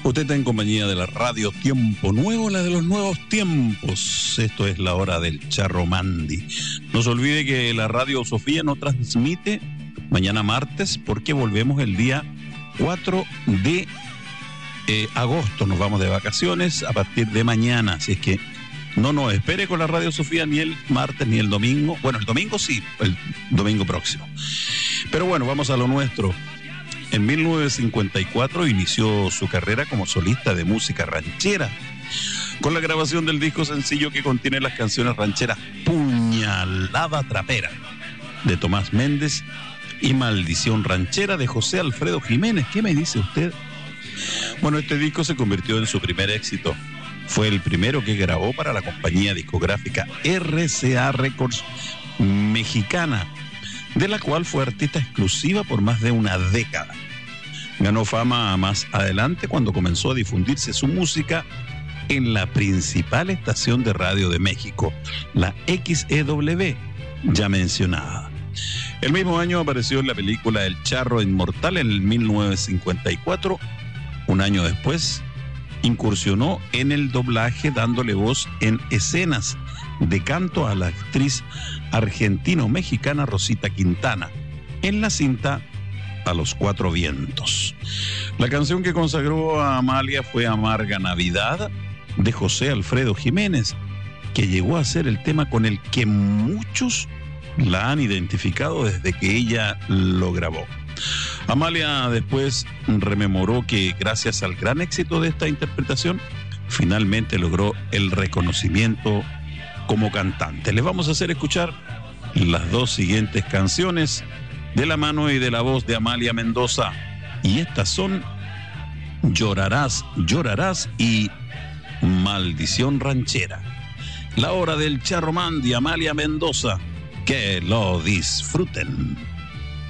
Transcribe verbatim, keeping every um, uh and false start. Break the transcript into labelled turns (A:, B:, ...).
A: Usted está en compañía de la radio Tiempo Nuevo, la de los nuevos tiempos. Esto es la hora del Charro Mandy. No se olvide que la radio Sofía no transmite mañana martes porque volvemos el día cuatro de agosto. Nos vamos de vacaciones a partir de mañana, así es que no nos espere con la radio Sofía ni el martes ni el domingo. Bueno, el domingo sí, el domingo próximo. Pero bueno, vamos a lo nuestro. En mil novecientos cincuenta y cuatro inició su carrera como solista de música ranchera, con la grabación del disco sencillo que contiene las canciones rancheras Puñalada Trapera, de Tomás Méndez, y Maldición Ranchera, de José Alfredo Jiménez. ¿Qué me dice usted? Bueno, este disco se convirtió en su primer éxito. Fue el primero que grabó para la compañía discográfica R C A Records mexicana, de la cual fue artista exclusiva por más de una década. Ganó fama más adelante cuando comenzó a difundirse su música en la principal estación de radio de México, la X E W, ya mencionada. El mismo año apareció en la película El Charro Inmortal en el mil novecientos cincuenta y cuatro. Un año después, incursionó en el doblaje dándole voz en escenas de canto a la actriz argentino-mexicana Rosita Quintana en la cinta A los Cuatro Vientos. La canción que consagró a Amalia fue Amarga Navidad, de José Alfredo Jiménez, que llegó a ser el tema con el que muchos la han identificado desde que ella lo grabó. Amalia después rememoró que gracias al gran éxito de esta interpretación, finalmente logró el reconocimiento como cantante. Les vamos a hacer escuchar las dos siguientes canciones de la mano y de la voz de Amalia Mendoza, y estas son Llorarás, Llorarás y Maldición Ranchera. La hora del Charro Mandy, Amalia Mendoza. Que lo disfruten.